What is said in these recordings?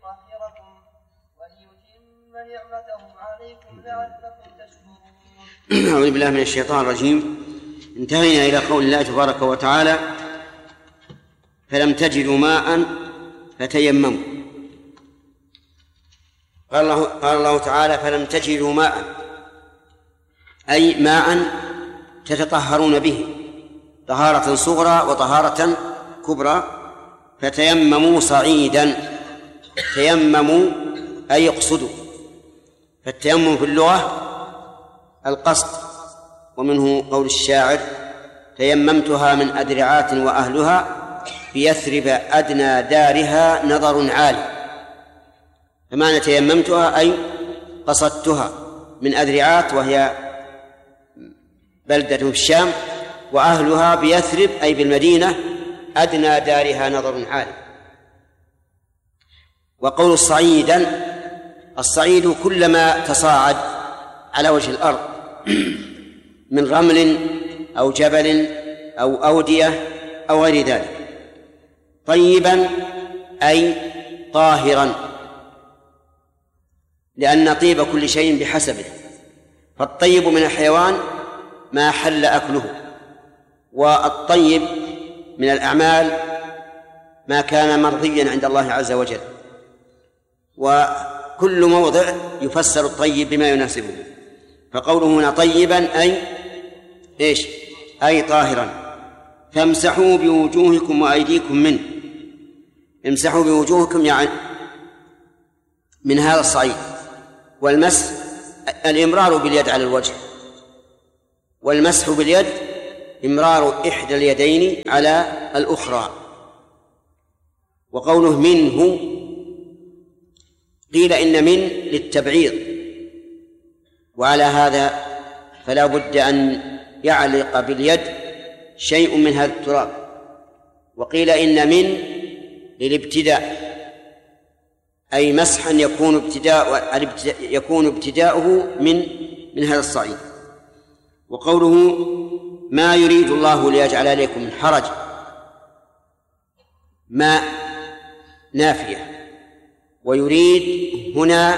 وليطهركم وليتم نعمته عليكم لعلكم تشكرون. أعوذ بالله من الشيطان الرجيم. انتهينا إلى قول الله تبارك وتعالى: فلم تجدوا ماء فتيمموا. قال الله تعالى: فلم تجدوا ماء، أي ماء تتطهرون به طهارة صغرى وطهارة كبرى، فتيمموا صعيدا. تيمموا أي يقصدوا. فالتيمم في اللغة القصد، ومنه قول الشاعر: تيممتها من أدرعات وأهلها بيثرب أدنى دارها نظر عالي. فمعنى تيممتها أي قصدتها من أدرعات، وهي بلدة في الشام، وأهلها بيثرب أي بالمدينة أدنى دارها نظر عالي. وقول الصعيدا: الصعيد كلما تصاعد على وجه الأرض من رمل أو جبل أو أودية أو غير ذلك. طيبا أي طاهرا، لأن طيب كل شيء بحسبه، فالطيب من الحيوان ما حل أكله، والطيب من الأعمال ما كان مرضيا عند الله عز وجل. وكل موضع يفسر الطيب بما يناسبه، فقوله هنا طيبا أي إيش؟ أي طاهرا. فامسحوا بوجوهكم وأيديكم منه. امسحوا بوجوهكم يعني من هذا الصعيد. والمسح الإمرار باليد على الوجه، والمسح باليد إمرار إحدى اليدين على الأخرى. وقوله منه قيل إن من للتبعيض، وعلى هذا فلا بد أن يعلق باليد شيء من هذا التراب. وقيل إن من للابتداء، أي مسحا يكون ابتداؤه من هذا الصعيد. وقوله ما يريد الله ليجعل عليكم من حرج، ما نافية، ويريد هنا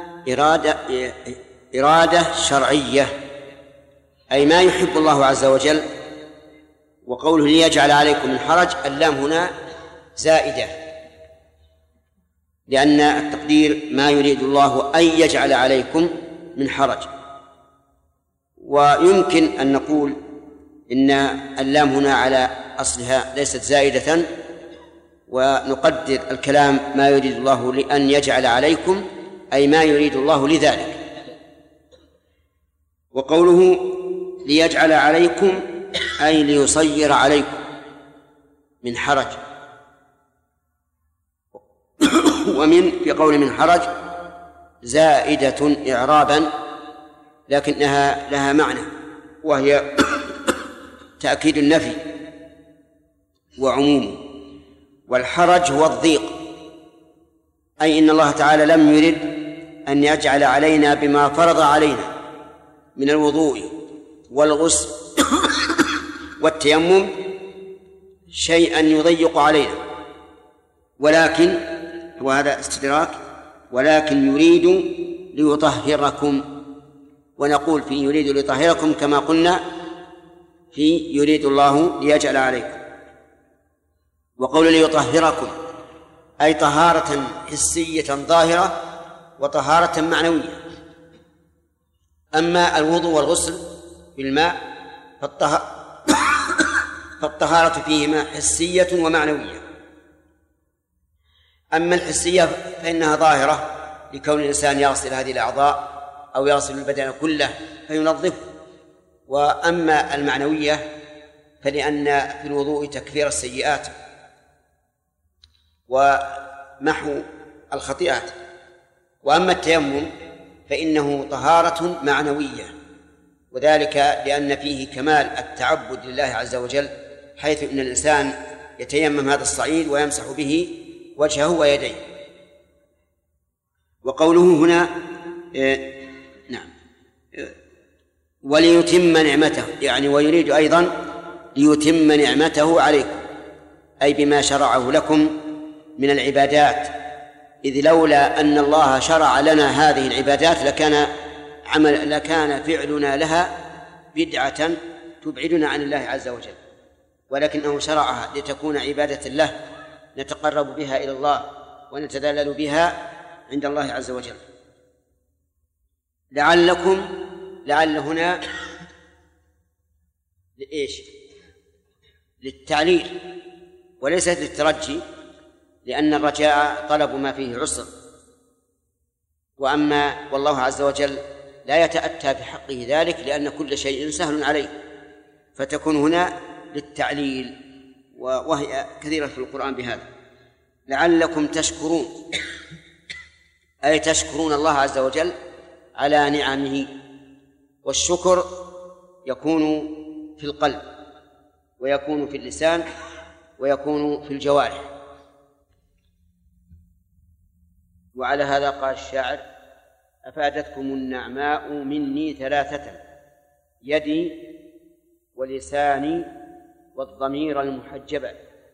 إرادة شرعية، أي ما يحب الله عز وجل. وقوله ليجعل عليكم من حرج، اللام هنا زائدة، لأن التقدير ما يريد الله أن يجعل عليكم من حرج. ويمكن أن نقول إن اللام هنا على أصلها ليست زائدة، ونقدر الكلام ما يريد الله لأن يجعل عليكم، أي ما يريد الله لذلك. وقوله ليجعل عليكم أي ليصير عليكم من حرج. ومن في قول من حرج زائدة إعرابا، لكنها لها معنى، وهي تأكيد النفي وعمومه. والحرج هو الضيق، أي إن الله تعالى لم يرد أن يجعل علينا بما فرض علينا من الوضوء والغسل والتيمم شيئا يضيق علينا، ولكن وهذا استدراك، ولكن يريد ليطهركم. ونقول في يريد ليطهركم كما قلنا في يريد الله ليجعل عليكم. وقول ليطهركم أي طهارة حسية ظاهرة وطهارة معنوية. أما الوضوء والغسل بالماء فالطهارة فيهما حسية ومعنوية. أما الحسية فإنها ظاهرة لكون الإنسان يغسل هذه الأعضاء أو يغسل البدن كله فينظفه. وأما المعنوية فلأن في الوضوء تكفير السيئات ومحو الخطيئات. وأما التيمم فإنه طهارة معنوية، وذلك لأن فيه كمال التعبد لله عز وجل، حيث إن الإنسان يتيمم هذا الصعيد ويمسح به وجهه ويديه. وقوله هنا نعم وليتم نعمته، يعني ويريد أيضا ليتم نعمته عليكم، أي بما شرعه لكم من العبادات إذ لولا أن الله شرع لنا هذه العبادات لكان فعلنا لها بدعة تبعدنا عن الله عز وجل، ولكنه شرعها لتكون عبادة له نتقرب بها إلى الله ونتذلل بها عند الله عز وجل. لعل هنا لإيش؟ للتعليل وليست للترجي، لأن الرجاء طلب ما فيه عسر، والله عز وجل لا يتأتى في حقه ذلك لأن كل شيء سهل عليه، فتكون هنا للتعليل، وهي كثيرة في القرآن بهذا. لعلكم تشكرون، أي تشكرون الله عز وجل على نعمه. والشكر يكون في القلب ويكون في اللسان ويكون في الجوارح. وعلى هذا قال الشاعر: أفادتكم النعماء مني ثلاثة، يدي ولساني والضمير المحجبة.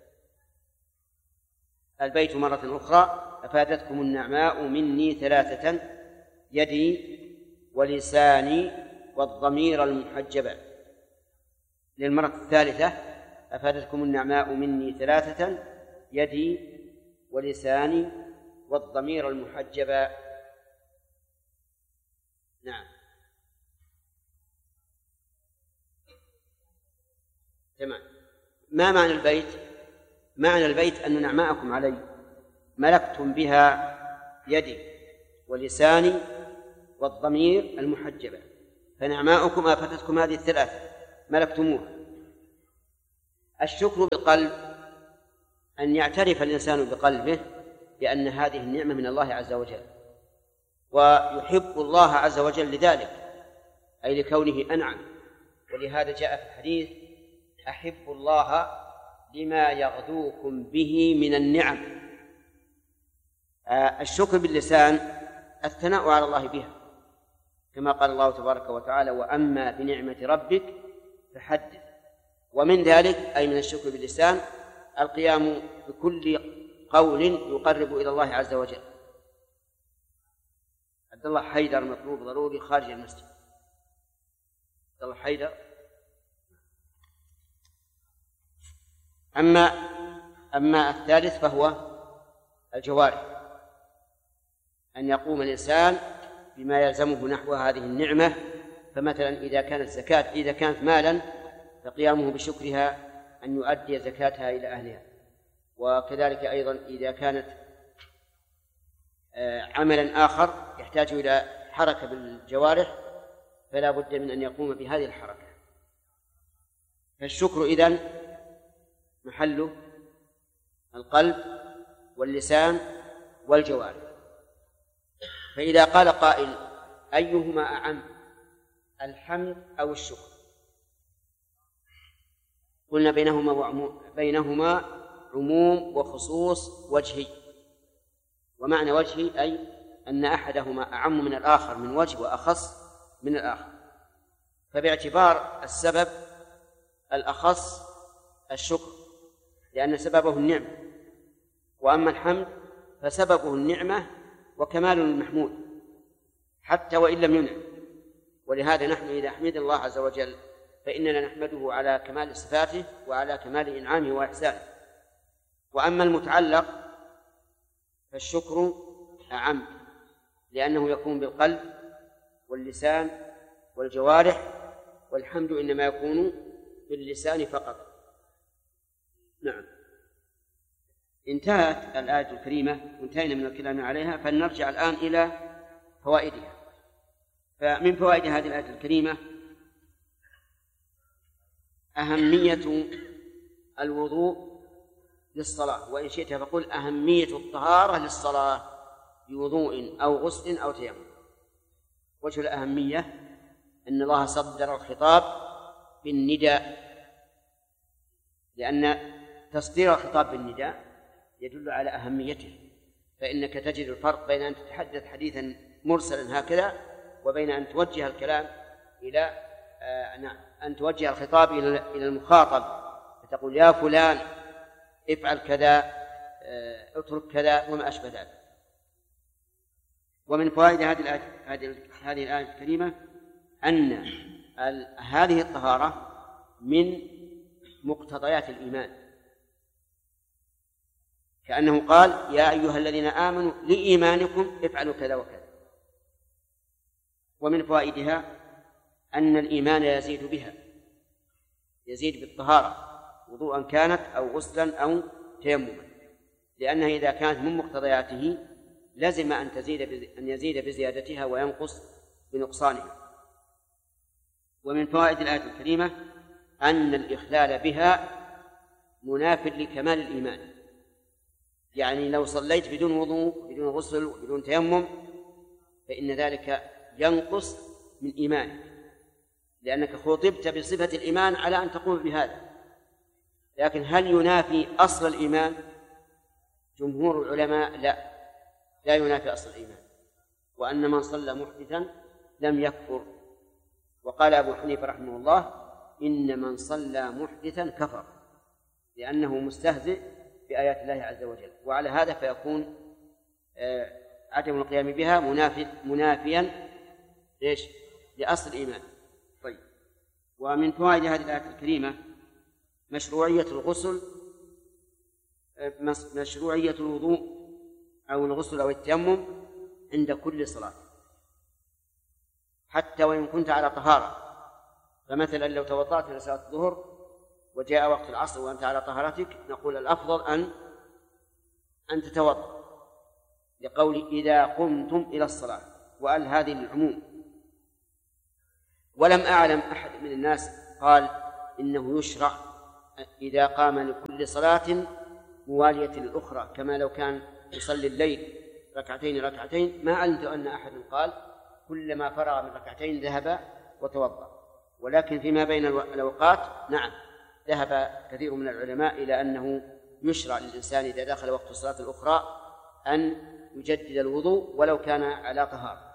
البيت مرة أخرى: أفادتكم النعماء مني ثلاثة، يدي ولساني والضمير المحجبة. للمرة الثالثة: أفادتكم النعماء مني ثلاثة، يدي ولساني والضمير المحجبة. نعم. تمام. ما معنى البيت؟ معنى البيت أن نعماءكم علي ملكتم بها يدي ولساني والضمير المحجبة، فنعماءكم آفتتكم هذه الثلاثة ملكتموها. الشكر بالقلب أن يعترف الإنسان بقلبه بأن هذه النعمة من الله عز وجل، ويحب الله عز وجل لذلك، أي لكونه أنعم. ولهذا جاء في الحديث: أحب الله لما يغدوكم به من النعم. الشكر باللسان الثناء على الله بها، كما قال الله تبارك وتعالى: وأما بنعمة ربك فحدث. ومن ذلك أي من الشكر باللسان القيام بكل قول يقرب إلى الله عز وجل. عبد الله حيدر مطلوب ضروري خارج المسجد. عبد الله حيدر. أما الثالث فهو الجوارح، أن يقوم الإنسان بما يلزمه نحو هذه النعمة. فمثلا إذا كانت مالا فقيامه بشكرها أن يؤدي زكاتها إلى أهلها، وكذلك أيضا إذا كانت عملا آخر يحتاج إلى حركة بالجوارح فلا بد من أن يقوم بهذه الحركة. فالشكر إذن محله القلب واللسان والجوارح. فإذا قال قائل: أيهما أعم، الحمد أو الشكر؟ قلنا بينهما عموم وخصوص وجهي. ومعنى وجهي أي أن أحدهما أعم من الآخر من وجه وأخص من الآخر. فباعتبار السبب الأخص الشكر، لأن سببه النعمة، وأما الحمد فسببه النعمة وكمال المحمود حتى وإن لم ينعم. ولهذا نحن إذا حمد الله عز وجل فإننا نحمده على كمال صفاته وعلى كمال إنعامه وإحسانه. وأما المتعلق فالشكر أعم، لأنه يكون بالقلب واللسان والجوارح، والحمد إنما يكون باللسان فقط. نعم. انتهت الآية الكريمة وانتهينا من الكلام عليها، فلنرجع الآن إلى فوائدها. فمن فوائد هذه الآية الكريمة أهمية الوضوء للصلاة، وإن شئت فقل أهمية الطهارة للصلاة بوضوء أو غسل أو تيمم. وجه الأهمية أن الله صدر الخطاب بالنداء، لأن تصدير الخطاب بالنداء يدل على أهميته. فإنك تجد الفرق بين أن تتحدث حديثا مرسلا هكذا وبين أن توجه الكلام أن توجه الخطاب إلى المخاطب، فتقول: يا فلان افعل كذا، اترك كذا، وما أشبه ذلك. ومن فوائد هذه الآية الكريمة أن هذه الطهارة من مقتضيات الإيمان، كأنه قال يا أيها الذين آمنوا لإيمانكم افعلوا كذا وكذا. ومن فوائدها أن الإيمان يزيد بها، يزيد بالطهارة وضوءا كانت أو غسلا أو تيمما، لأنها إذا كانت من مقتضياته لزم أن يزيد بزيادتها وينقص بنقصانها. ومن فوائد الآية الكريمة أن الإخلال بها مناف لكمال الإيمان، يعني لو صليت بدون وضوء بدون غسل بدون تيمم فإن ذلك ينقص من إيمانك، لأنك خطبت بصفة الإيمان على أن تقوم بهذا. لكن هل ينافي أصل الإيمان؟ جمهور العلماء لا ينافي أصل الإيمان، وأن من صلى محدثا لم يكفر. وقال أبو حنيفة رحمه الله إن من صلى محدثا كفر، لأنه مستهزئ بآيات الله عز وجل، وعلى هذا فيكون عدم القيام بها منافيا لأصل الإيمان. طيب، ومن فوائد هذه الآية الكريمة مشروعية الغسل، مشروعية الوضوء أو الغسل أو التيمم عند كل صلاة، حتى وإن كنت على طهارة. فمثلا لو توضأت لصلاة الظهر وجاء وقت العصر وأنت على طهارتك نقول الأفضل أن تتوضأ، لقول إذا قمتم إلى الصلاة، وقال هذه للعموم. ولم أعلم أحد من الناس قال إنه يشرع إذا قام لكل صلاة موالية للأخرى، كما لو كان يصلي الليل ركعتين. ما علمت أن أحد قال كلما فرغ من ركعتين ذهب وتوضأ. ولكن فيما بين الأوقات نعم، ذهب كثير من العلماء إلى أنه يشرع للإنسان إذا دخل وقت الصلاة الأخرى أن يجدد الوضوء ولو كان على طهارة.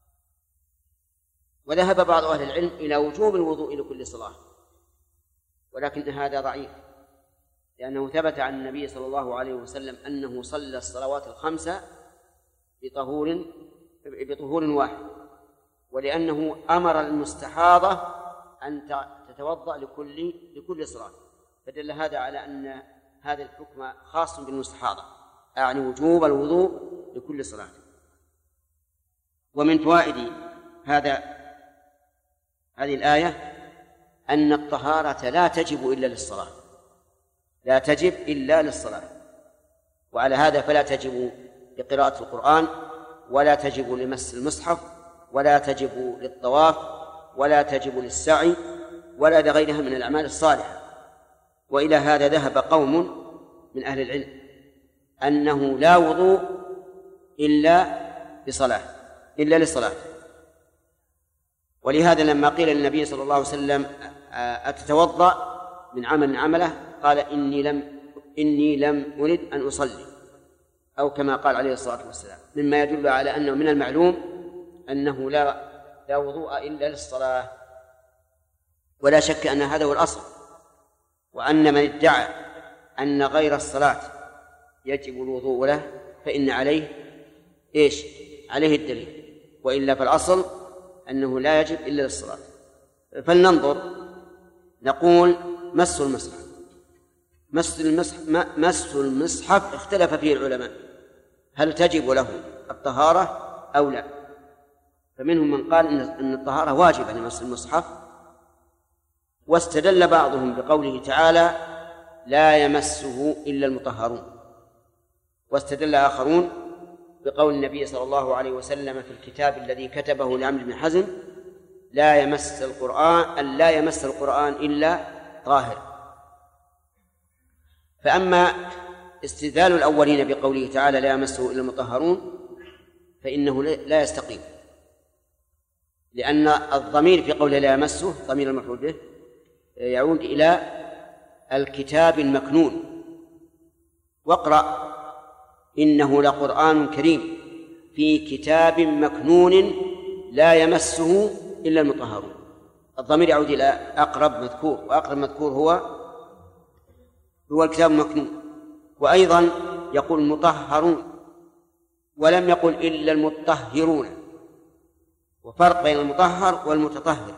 وذهب بعض أهل العلم إلى وجوب الوضوء لكل صلاة، ولكن هذا ضعيف، لأنه ثبت عن النبي صلى الله عليه وسلم أنه صلى الصلوات الخمسة بطهور واحد، ولأنه أمر المستحاضة أن تتوضأ لكل صلاة، فدل هذا على أن هذا الحكم خاص بالمستحاضة، يعني وجوب الوضوء لكل صلاة. ومن فوائد هذه الآية أن الطهارة لا تجب إلا للصلاة، وعلى هذا فلا تجب لقراءة القرآن، ولا تجب لمس المصحف، ولا تجب للطواف، ولا تجب للسعي، ولا لغيرها من الأعمال الصالحة. وإلى هذا ذهب قوم من أهل العلم أنه لا وضوء إلا للصلاة. ولهذا لما قيل للنبي صلى الله عليه وسلم أتتوضأ من عمل عمله قال إني لم أرد أن أصلي، أو كما قال عليه الصلاة والسلام، مما يدل على أنه من المعلوم أنه لا وضوء إلا للصلاة. ولا شك أن هذا هو الأصل، وأن من ادعى أن غير الصلاة يجب الوضوء له فإن عليه عليه الدليل، وإلا فالأصل أنه لا يجب إلا للصلاة. فلننظر، نقول مس المصحف اختلف فيه العلماء هل تجب له الطهارة أو لا. فمنهم من قال إن الطهارة واجبة لمس المصحف، واستدل بعضهم بقوله تعالى لا يمسه إلا المطهرون، واستدل آخرون بقول النبي صلى الله عليه وسلم في الكتاب الذي كتبه لعمرو بن حزم لا يمس القرآن إلا طاهر. فأما استدلال الأولين بقوله تعالى لا يمسه إلا المطهرون فإنه لا يستقيم، لأن الضمير في قوله لا يمسه ضمير المفعول به يعود إلى الكتاب المكنون. واقرأ إنه لقرآن كريم في كتاب مكنون لا يمسه إلا المطهرون. الضمير يعود إلى أقرب مذكور، وأقرب مذكور هو الكتاب المكنون. وأيضا يقول مطهرون، ولم يقل إلا المطهرون، وفرق بين المطهر والمتطهر.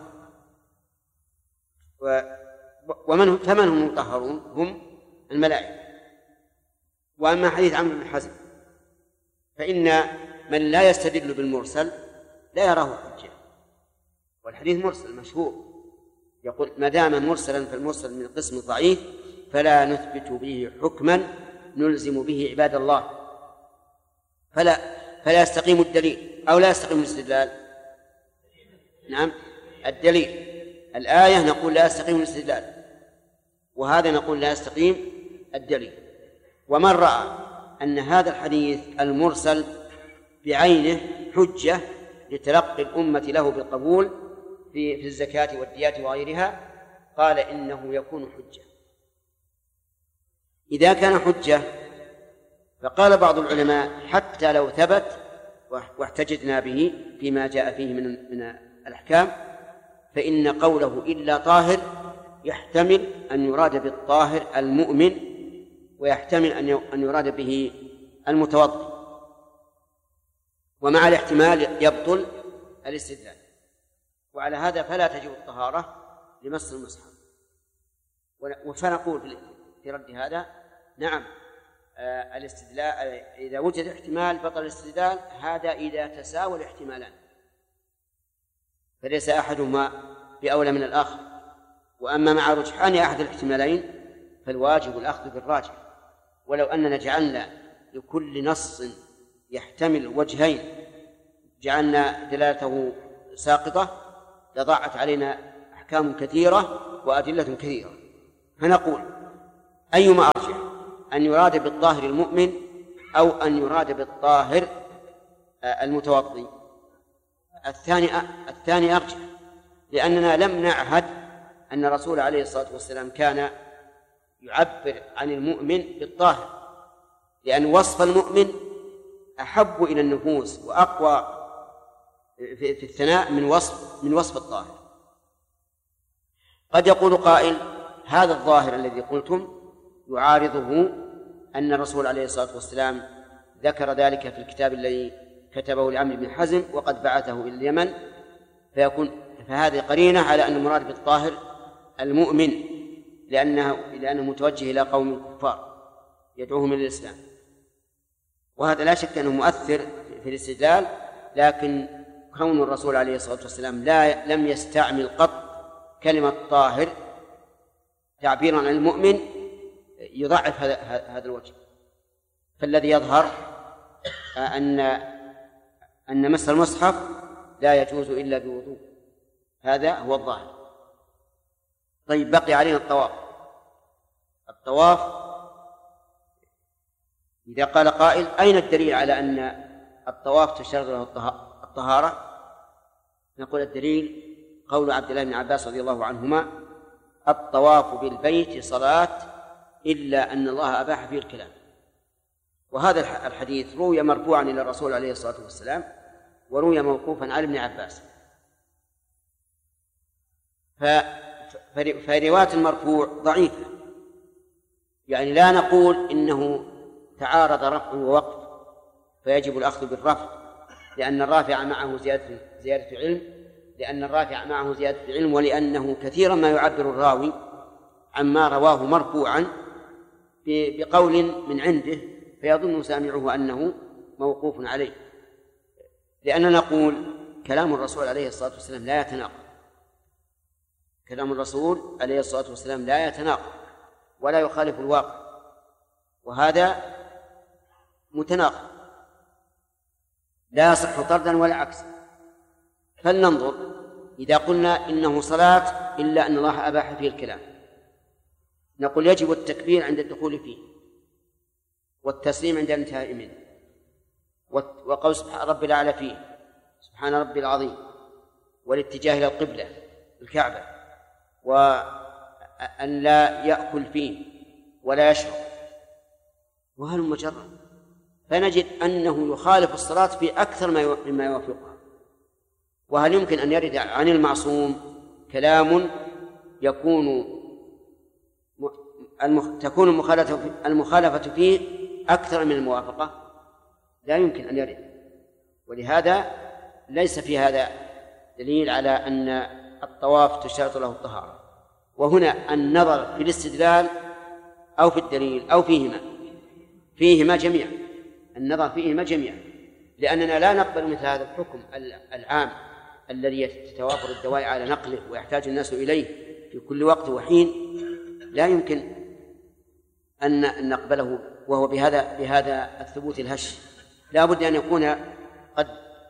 فمن هم المطهرون؟ هم الملائكة. وأما حديث عمرو بن حزم فإن من لا يستدل بالمرسل لا يراه حجة، والحديث مرسل مشهور، يقول ما دام مرسلا فالمرسل من قسم ضعيف فلا نثبت به حكما نلزم به عباد الله، فلا يستقيم الدليل أو لا يستقيم الاستدلال. نعم، الدليل الآية نقول لا يستقيم الاستدلال، وهذا نقول لا يستقيم الدليل. ومن رأى أن هذا الحديث المرسل بعينه حجة لتلقي الأمة له بالقبول في الزكاة والديات وغيرها قال إنه يكون حجة. إذا كان حجة فقال بعض العلماء حتى لو ثبت واحتججنا به فيما جاء فيه من الأحكام فإن قوله إلا طاهر يحتمل أن يراد بالطاهر المؤمن، ويحتمل أن يراد به المتوضئ، ومع الاحتمال يبطل الاستدلال. وعلى هذا فلا تجب الطهارة لمس المصحف. فنقول في رد هذا نعم، الاستدلال إذا وجد احتمال بطل الاستدلال، هذا إذا تساوى الاحتمالان، فليس أحدهما بأولى من الآخر. وأما مع رجحان أحد الاحتمالين فالواجب الأخذ بالراجح. ولو أننا جعلنا لكل نص يحتمل وجهين جعلنا دلالته ساقطة لضاعت علينا أحكام كثيرة وأدلة كثيرة. فنقول أيما أرجح، أن يراد بالطاهر المؤمن أو أن يراد بالطاهر المتوضي؟ الثاني أرجح، لأننا لم نعهد أن الرسول عليه الصلاة والسلام كان يعبر عن المؤمن بالطاهر، لأن وصف المؤمن أحب إلى النفوس وأقوى في الثناء من وصف الطاهر. قد يقول قائل هذا الظاهر الذي قلتم يعارضه أن الرسول عليه الصلاة والسلام ذكر ذلك في الكتاب الذي كتبه لعمرو بن حزم وقد بعثه إلى اليمن، فهذه قرينة على أن المراد بالطاهر المؤمن، لأنه متوجه إلى قوم كفار يدعوهم إلى الإسلام، وهذا لا شك أنه مؤثر في الاستدلال. لكن كون الرسول عليه الصلاة والسلام لم يستعمل قط كلمة طاهر تعبيرا عن المؤمن يضعف هذا الوجه. فالذي يظهر أن مس المصحف لا يجوز إلا بوضوء، هذا هو الظاهر. طيب، بقي علينا الطواف. إذا قال قائل أين الدليل على أن الطواف تشترط له الطهارة؟ نقول الدليل قول عبد الله بن عباس رضي الله عنهما: الطواف بالبيت صلاة إلا أن الله أباح فيه الكلام. وهذا الحديث روي مرفوعا إلى الرسول عليه الصلاة والسلام وروي موقوفا على ابن عباس. فرواية المرفوع ضعيفة، يعني لا نقول إنه تعارض رفع ووقف فيجب الأخذ بالرفع، لأن الرافع معه زيادة علم، ولأنه كثيرا ما يعبر الراوي عما رواه مرفوعا بقول من عنده فيظن سامعه أنه موقوف عليه، لأننا نقول كلام الرسول عليه الصلاة والسلام لا يتناقض، كلام الرسول عليه الصلاة والسلام لا يتناقض ولا يخالف الواقع، وهذا متناقض لا يصح طردا ولا عكسا. فلننظر، إذا قلنا إنه صلاة إلا أن الله أباح فيه الكلام، نقول يجب التكبير عند الدخول فيه، والتسليم عند الانتهاء منه، وقول سبحان ربي الأعلى فيه، سبحان ربي العظيم، والاتجاه إلى القبلة الكعبة، وأن لا يأكل فيه ولا يشرب، وهل مجرد. فنجد أنه يخالف الصلاة في أكثر مما يوافقها. وهل يمكن أن يرد عن المعصوم كلام تكون المخالفة فيه أكثر من الموافقة؟ لا يمكن أن يرد. ولهذا ليس في هذا دليل على أن الطواف تشترط له الطهارة. وهنا النظر في الاستدلال أو في الدليل أو فيهما جميعا، النظر فيهما جميعا، لأننا لا نقبل مثل هذا الحكم العام الذي تتوافر الدواعي على نقله ويحتاج الناس إليه في كل وقت وحين. لا يمكن أن نقبله وهو بهذا الثبوت الهش. لا بد أن يكون قد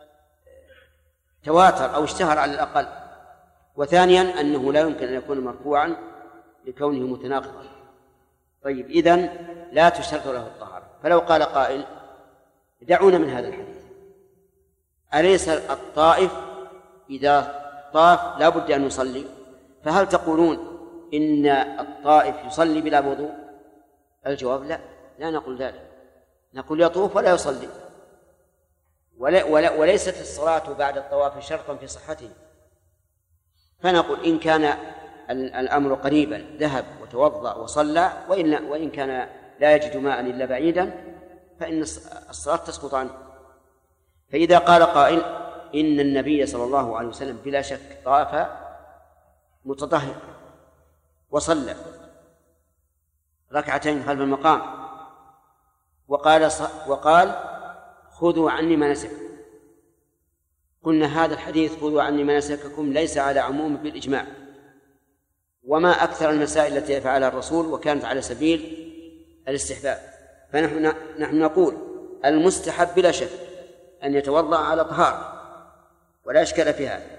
تواتر أو اشتهر على الأقل. وثانيا أنه لا يمكن أن يكون مرفوعا لكونه متناقضا. طيب، إذن لا تشترط له الطهارة. فلو قال قائل دعونا من هذا الحديث، أليس الطائف إذا طاف لا بد أن يصلي؟ فهل تقولون إن الطائف يصلي بلا وضوء؟ الجواب لا نقول ذلك، نقول يطوف ولا يصلي. وليست الصلاة بعد الطواف شرطا في صحته. فنقول إن كان الأمر قريبا ذهب وتوضأ وصلى، وإن كان لا يجد ماء إلا بعيدا فإن الصلاة تسقط عنه. فإذا قال قائل إن النبي صلى الله عليه وسلم بلا شك طاف متطهر وصلى ركعتين خلف المقام وقال خذوا عني مناسككم، قلنا هذا الحديث خذوا عني مناسككم ليس على عموم بالإجماع، وما أكثر المسائل التي فعلها الرسول وكانت على سبيل الاستحباب. فنحن نقول المستحب بلا شك أن يتوضأ على طهارة ولا إشكال في هذا.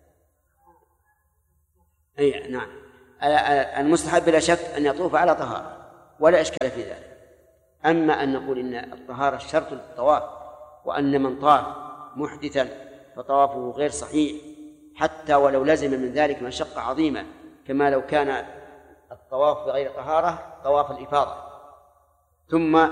أي نعم، المستحب بلا شك أن يطوف على طهارة ولا إشكال في ذلك. أما أن نقول إن الطهارة شرط للطواف، وأن من طاف محدثا فطوافه غير صحيح حتى ولو لزم من ذلك مشقة عظيمة، كما لو كان الطواف بغير طهارة طواف الإفاضة. ثم